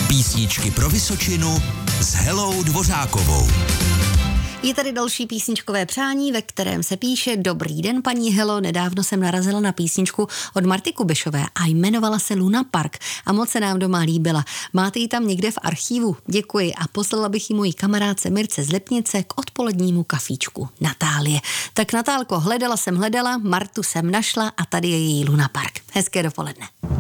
Písničky pro Vysočinu s Helou Dvořákovou. Je tady další písničkové přání, ve kterém se píše: Dobrý den, paní Helo, nedávno jsem narazila na písničku od Marty Kubišové a jmenovala se Luna Park a moc se nám doma líbila. Máte ji tam někde v archivu? Děkuji a poslala bych ji mojí kamarádce Mirce z Lipnice k odpolednímu kafíčku. Natálie. Tak Natálko, hledala, Martu jsem našla a tady je její Luna Park. Hezké dopoledne.